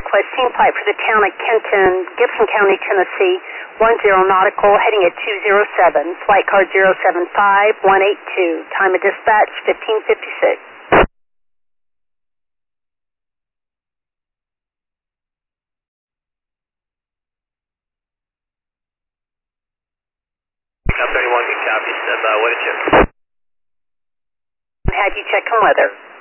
request team flight for the town of Kenton, Gibson County, Tennessee, 10 nautical, heading at 207, flight card 075182, time of dispatch 1556. Now 31, good copy, stand by, what is it? Had you check on weather.